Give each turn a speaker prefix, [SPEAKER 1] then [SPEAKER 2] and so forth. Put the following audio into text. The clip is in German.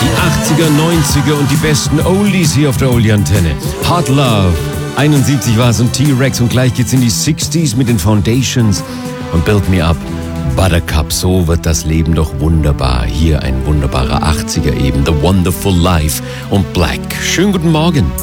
[SPEAKER 1] Die 80er, 90er und die besten Oldies hier auf der Oldie-Antenne. Hot Love, 71 war es und T-Rex und gleich geht's in die 60s mit den Foundations und Build Me Up. Buttercup, so wird das Leben doch wunderbar. Hier ein wunderbarer 80er eben, The Wonderful Life und Black. Schönen guten Morgen.